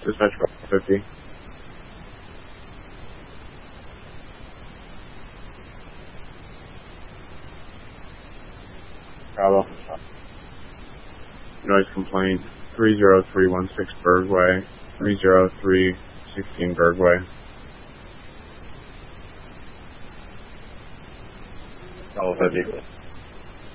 Dispatch 50. Bravo. Noise complaint 30316 Bergway, 30316 Bergway. Bravo 50.